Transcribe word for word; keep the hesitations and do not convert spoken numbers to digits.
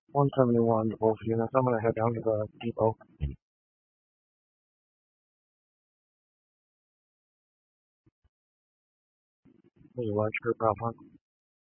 one seventy-one to both units. I'm gonna head down to the depot. There's a large group out front.